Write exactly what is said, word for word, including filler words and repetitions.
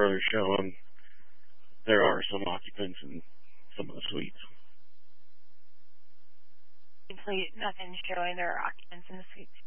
further showing there are some occupants in some of the suites. Complete, nothing showing there are occupants in the suites.